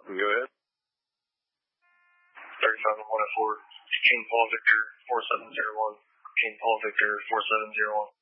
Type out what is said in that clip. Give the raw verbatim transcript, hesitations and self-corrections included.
Go ahead. thirty-five one oh four, King Paul Victor four seven zero one, King Paul Victor four seven zero one.